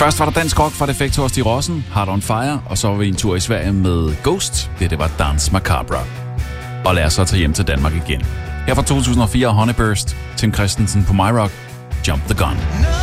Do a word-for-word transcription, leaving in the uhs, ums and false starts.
Først var der dansk rock fra Defector og Stig Rossen, Heart on Fire, og så var vi en tur i Sverige med Ghost. Det, det var Dance Macabre. Og lad os så tage hjem til Danmark igen. Her fra to tusind og fire, Honeyburst, Tim Christensen på My Rock, Jump the Gun.